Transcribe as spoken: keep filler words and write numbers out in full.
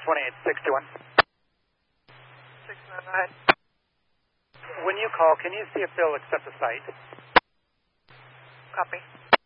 twenty-eight, six two one. six nine nine. When you call, can you see if they'll accept the site? Copy.